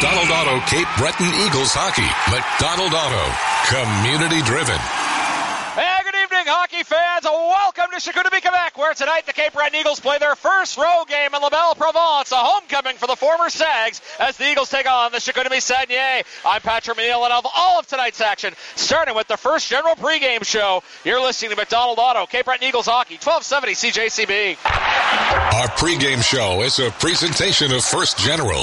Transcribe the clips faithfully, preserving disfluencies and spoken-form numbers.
McDonald Auto Cape Breton Eagles Hockey. McDonald Auto. Community driven. Hey, good evening, hockey fans. Welcome to Chicoutimi, Quebec, where tonight the Cape Breton Eagles play their first road game in La Belle Provence, a homecoming for the former Sags as the Eagles take on the Chicoutimi Saguenay. I'm Patrick McNeil, and of all of tonight's action, starting with the first general pregame show, you're listening to McDonald Auto, Cape Breton Eagles Hockey, twelve seventy C J C B. Our pregame show is a presentation of First General.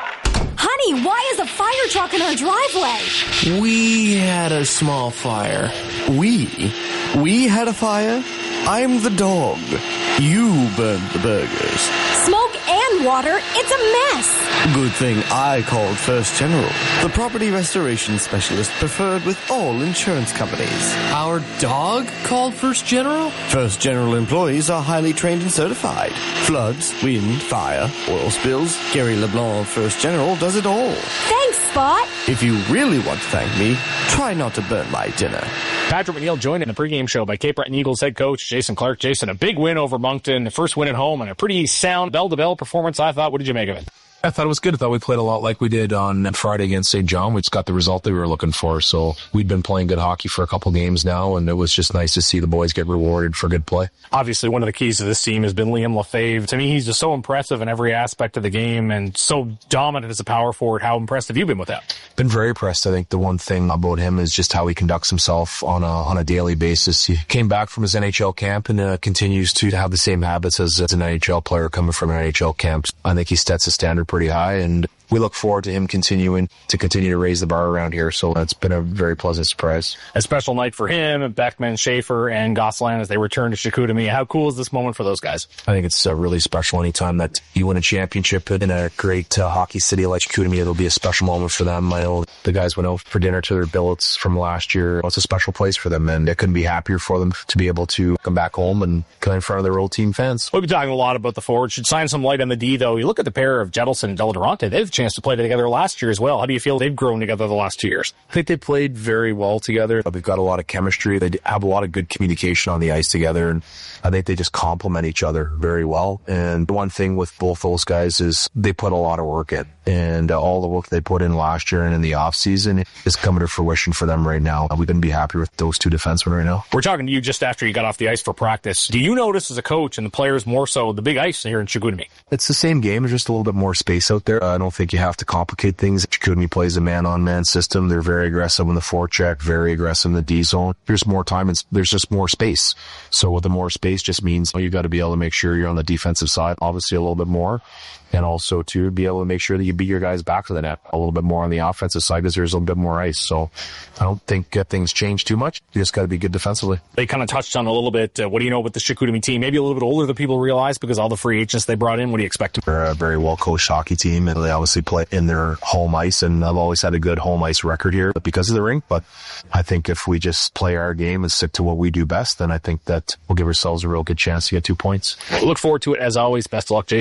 Honey, why is a fire truck in our driveway? We had a small fire. We? We had a fire? I'm the dog. You burned the burgers. Smoke and water, it's a mess. Good thing I called First General, the property restoration specialist preferred with all insurance companies. Our dog called First General? First General employees are highly trained and certified. Floods, wind, fire, oil spills. Gary LeBlanc of First General does it all. Thanks, Spot. If you really want to thank me, try not to burn my dinner. Patrick McNeil joined in the pregame show by Cape Breton Eagles head coach Jason Clark. Jason, a big win over Moncton, the first win at home, and a pretty sound bell-to-bell performance, I thought. What did you make of it? I thought it was good. I thought we played a lot like we did on Friday against Saint John. We just got the result that we were looking for. So we'd been playing good hockey for a couple games now, and it was just nice to see the boys get rewarded for good play. Obviously, one of the keys to this team has been Liam Lefebvre. To me, he's just so impressive in every aspect of the game and so dominant as a power forward. How impressed have you been with that? Been very impressed. I think the one thing about him is just how he conducts himself on a on a daily basis. He came back from his N H L camp and uh, continues to have the same habits as, as an N H L player coming from an N H L camp. I think he sets the standard pretty high, and we look forward to him continuing to continue to raise the bar around here. So it's been a very pleasant surprise. A special night for him, Beckman, Schaefer, and Gosselin as they return to Chicoutimi. How cool is this moment for those guys? I think it's uh, really special. Anytime that you win a championship in a great uh, hockey city like Chicoutimi, it'll be a special moment for them. I know the guys went out for dinner to their billets from last year. It's a special place for them, and I couldn't be happier for them to be able to come back home and come in front of their old team fans. We've been talking a lot about the forwards. Should shine some light on the D, though. You look at the pair of Jettleson and Del Durante. They have a chance to play together last year as well. How do you feel they've grown together the last two years? I think they played very well together. They've got a lot of chemistry. They have a lot of good communication on the ice together, and I think they just complement each other very well. And the one thing with both those guys is they put a lot of work in, and uh, all the work they put in last year and in the off season is coming to fruition for them right now. We couldn't be happier with those two defensemen right now. We're talking to you just after you got off the ice for practice. Do you notice as a coach and the players more so the big ice here in Chicoutimi? It's the same game. There's just a little bit more space out there. I don't think you have to complicate things. Chicoutimi plays a man-on-man system. They're very aggressive in the forecheck, very aggressive in the D zone. There's more time and there's just more space. So with the more space just means you got to be able to make sure you're on the defensive side, obviously a little bit more. And also to be able to make sure that you beat your guys back to the net a little bit more on the offensive side because there's a little bit more ice. So I don't think uh, things change too much. You just got to be good defensively. They kind of touched on a little bit. Uh, what do you know about the Chicoutimi team? Maybe a little bit older than people realize because all the free agents they brought in. What do you expect? They're a very well-coached hockey team, and they obviously play in their home ice, and I've always had a good home ice record here because of the rink. But I think if we just play our game and stick to what we do best, then I think that we'll give ourselves a real good chance to get two points. Look forward to it as always. Best of luck, Jason.